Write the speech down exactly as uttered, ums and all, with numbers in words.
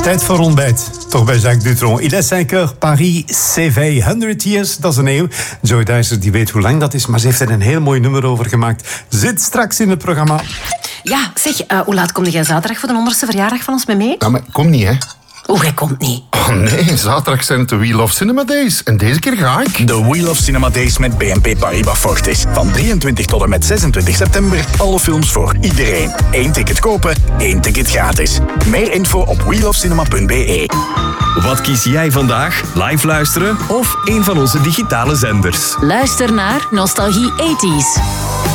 Tijd voor ontbijt. Toch bij Jacques Dutronc. Il est cinq heures, Paris s'éveille. honderd years, dat is een eeuw. Joy Dijsser die weet hoe lang dat is, maar ze heeft er een heel mooi nummer over gemaakt. Zit straks in het programma. Ja, zeg, uh, hoe laat kom jij zaterdag voor de honderdste verjaardag van ons mee mee? Ja, maar kom niet, hè. Oeh, jij komt niet. Oh nee, zaterdag zijn het de Wheel of Cinema Days. En deze keer ga ik. De Wheel of Cinema Days met B N P Paribas Fortis. Van drieëntwintig tot en met zesentwintig september. Alle films voor iedereen. Eén ticket kopen, één ticket gratis. Meer info op wheel of cinema punt b e. Wat kies jij vandaag? Live luisteren of een van onze digitale zenders? Luister naar Nostalgie tachtig.